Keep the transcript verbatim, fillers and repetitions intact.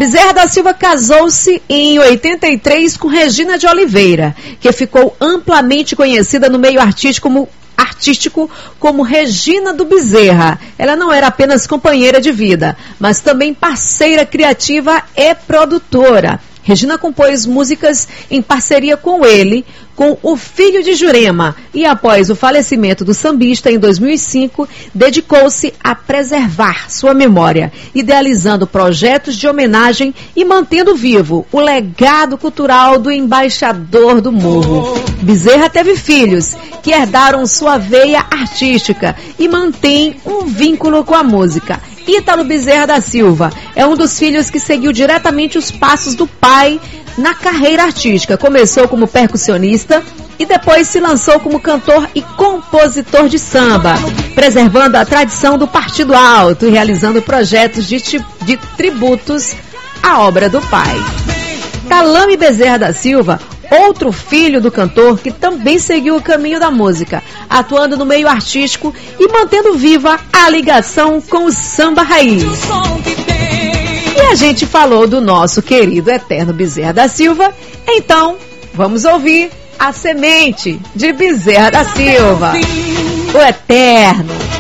Bezerra da Silva casou-se em oitenta e três com Regina de Oliveira, que ficou amplamente conhecida no meio artístico como, artístico como Regina do Bezerra. Ela não era apenas companheira de vida, mas também parceira criativa e produtora. Regina compôs músicas em parceria com ele, com o filho de Jurema, e após o falecimento do sambista em dois mil e cinco, dedicou-se a preservar sua memória, idealizando projetos de homenagem e mantendo vivo o legado cultural do embaixador do morro. Bezerra teve filhos que herdaram sua veia artística e mantém um vínculo com a música. Ítalo Bezerra da Silva é um dos filhos que seguiu diretamente os passos do pai na carreira artística. Começou como percussionista e depois se lançou como cantor e compositor de samba, preservando a tradição do Partido Alto e realizando projetos de, de tributos à obra do pai. Talame Bezerra da Silva, outro filho do cantor que também seguiu o caminho da música, atuando no meio artístico e mantendo viva a ligação com o samba raiz. E a gente falou do nosso querido eterno Bezerra da Silva, então vamos ouvir a semente de Bezerra da Silva, o eterno.